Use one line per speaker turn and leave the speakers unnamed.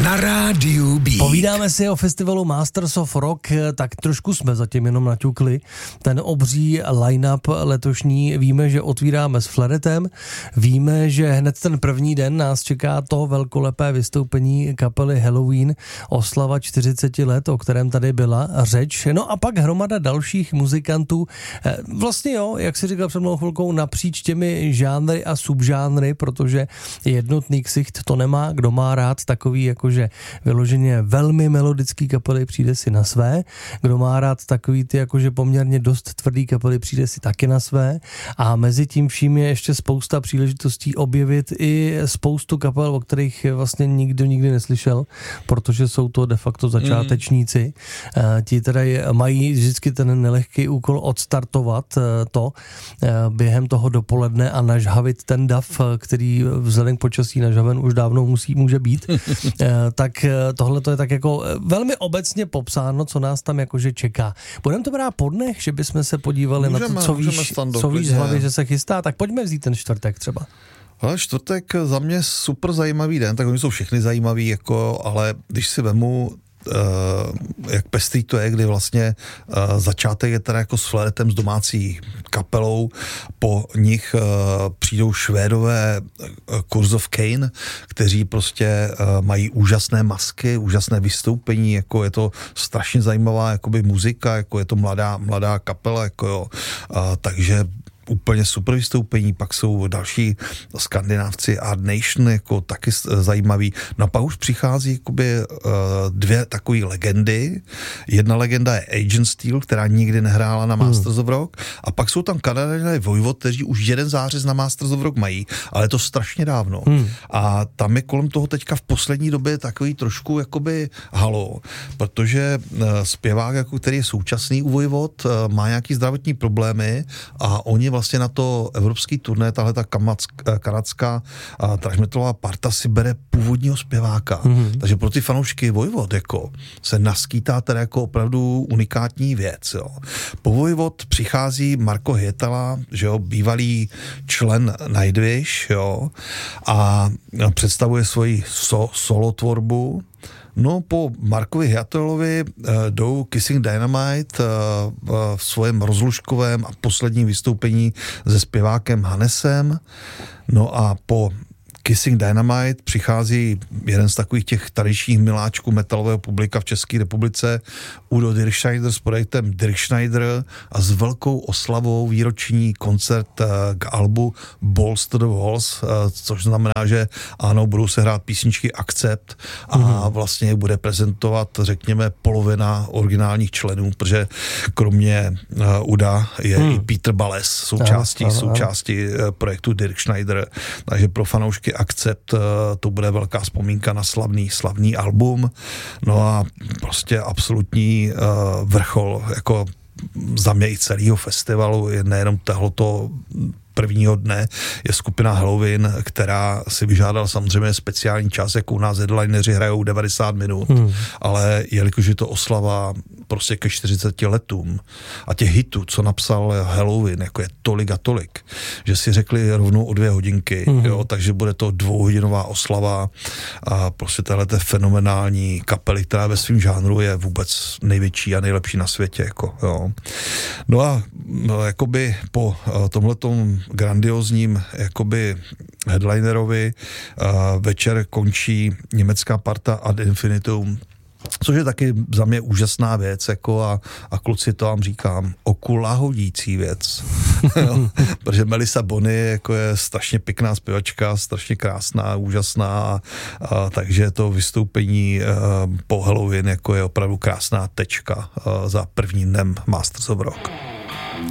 Na rádiu B.
Povídáme si o festivalu Masters of Rock, tak trošku jsme zatím jenom naťukli. Ten obří line-up letošní, víme, že otvíráme s Flaretem, víme, že hned ten první den nás čeká to velkolepé vystoupení kapely Halloween, oslava 40 let, o kterém tady byla řeč. No a pak hromada dalších muzikantů, vlastně jo, jak si říkal před mnou chvilkou, napříč těmi žánry a subžánry, protože jednotný ksicht to nemá, kdo má rád takový jakože vyloženě velmi melodický kapely, přijde si na své, kdo má rád takový ty jakože poměrně dost tvrdý kapely, přijde si taky na své, a mezi tím vším je ještě spousta příležitostí objevit i spoustu kapel, o kterých vlastně nikdo nikdy neslyšel, protože jsou to de facto začátečníci. Ti teda mají vždycky ten nelehký úkol odstartovat to během toho dopoledne a nažhavit ten dav, který vzhledem k počasí nažhaven už dávno může být. Tak tohle to je tak jako velmi obecně popsáno, co nás tam jakože čeká. Budeme to brát po dnech, že bychom se podívali na to, co víš z hlavy, že se chystá, tak pojďme vzít ten čtvrtek třeba.
Ale čtvrtek za mě super zajímavý den, tak oni jsou všechny zajímavý, jako, ale když si vemu, jak pestrý to je, kdy vlastně začátek je teda jako s Flaretem, s domácí kapelou, po nich přijdou Švédové Curse of Cain, kteří prostě mají úžasné masky, úžasné vystoupení, jako je to strašně zajímavá jakoby muzika, jako je to mladá kapela, jako jo, takže úplně super vystoupení, pak jsou další Skandinávci Art Nation, jako taky zajímavý. No a pak už přichází jakoby dvě takové legendy. Jedna legenda je Agent Steel, která nikdy nehrála na Masters of Rock, a pak jsou tam Kanaděné Voivod, kteří už jeden zářez na Masters of Rock mají, ale to strašně dávno. A tam je kolem toho teďka v poslední době takový trošku jakoby halo, protože zpěvák, jako který je současný u Voivod, má nějaký zdravotní problémy a oni vlastně na to evropský turné, tahle ta kanadská thrash metalová parta si bere původního zpěváka. Takže pro ty fanoušky Voivod jako se naskýtá teda jako opravdu unikátní věc. Jo. Po Voivod přichází Marko Hietala, že jo, bývalý člen Nightwish, jo, a představuje svoji solo tvorbu. No, po Markovi Hietalovi jdou Kissing Dynamite v svém rozlužkovém a posledním vystoupení se zpěvákem Hannesem. No a po Kissing Dynamite přichází jeden z takových těch tradičních miláčků metalového publika v České republice, Udo Dirkschneider s projektem Dirkschneider, a s velkou oslavou výroční koncert k albu Balls to the Walls, což znamená, že ano, budou se hrát písničky Accept a vlastně bude prezentovat, řekněme, polovina originálních členů, protože kromě Uda je i Peter Bales součástí projektu Dirkschneider, takže pro fanoušky Accept to bude velká vzpomínka na slavný album. No a prostě absolutní vrchol jako za mě i celého festivalu je nejenom tohleto prvního dne, je skupina Halloween, která si vyžádala samozřejmě speciální čas, jako u nás headlineři hrajou 90 minut, ale jelikož je to oslava prostě ke 40 letům a těch hitů, co napsal Halloween, jako je tolik a tolik, že si řekli rovnou o 2 hodinky, jo, takže bude to 2hodinová oslava a prostě téhleté fenomenální kapely, která ve svém žánru je vůbec největší a nejlepší na světě, jako, jo. No a jakoby po tomhletom grandiozním jakoby headlinerovi večer končí německá parta Ad Infinitum, což je taky za mě úžasná věc, jako a kluci, to vám říkám, okulahodící věc. Protože Melissa Bonny jako je strašně pěkná zpěvačka, strašně krásná, úžasná, takže to vystoupení po Halloween jako je opravdu krásná tečka za prvním dnem Masters of Rock.